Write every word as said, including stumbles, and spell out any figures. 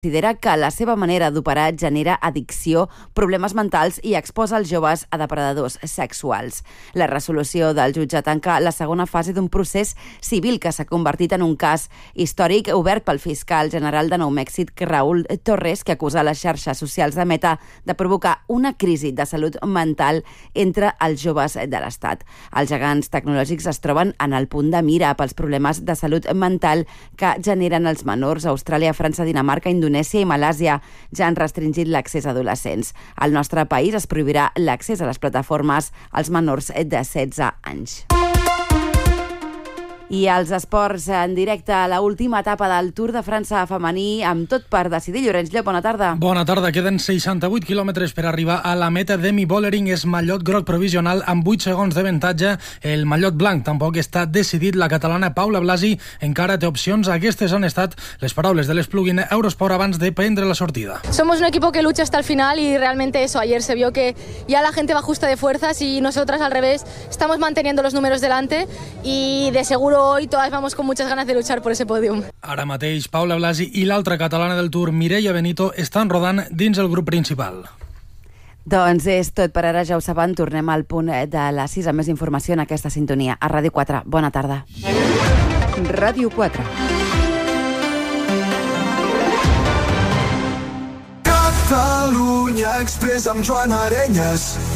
Considera que la seva manera d'operar genera addicció, problemes mentals i exposa els joves a depredadors sexuals. La resolució del jutge tanca la segona fase d'un procés civil que s'ha convertit en un cas històric obert pel fiscal general de Nou Mèxic, Raúl Torres, que acusa les xarxes socials de Meta de provocar una crisi de salut mental entre els joves de l'Estat. Els gegants tecnològics es troben en el punt de mira pels problemes de salut mental que generen els menors. Austràlia, França, Dinamarca, Indonèsia i Malàsia ja han restringit l'accés a adolescents. Al nostre país es prohibirà l'accés a les plataformes als menors de setze anys. I els esports en directe a l'última etapa del Tour de França femení, amb tot per decidir. Llorenç Llop, bona tarda. Bona tarda. Queden seixanta-vuit quilòmetres per arribar a la meta. Demi Vollering és mallot groc provisional amb vuit segons d'avantatge. El mallot blanc tampoc està decidit. La catalana Paula Blasi encara té opcions. Aquestes han estat les paraules de l'Esplugin Eurosport abans de prendre la sortida. Somos un equipo que lucha hasta el final y realmente eso, ayer se vio que ya la gente va justa de fuerzas y nosotras al revés estamos manteniendo los números delante y de seguro hoy todas vamos con muchas ganas de luchar por ese podium. Ara mateix Paula Blasi i l'altra catalana del Tour, Mireia Benito, estan rodant dins el grup principal. Doncs és tot per ara, ja ho saben. Tornem al punt de les sis amb més informació en aquesta sintonia. A Ràdio quatre, bona tarda. Ràdio quatre. Catalunya Express amb Joan Arenyes.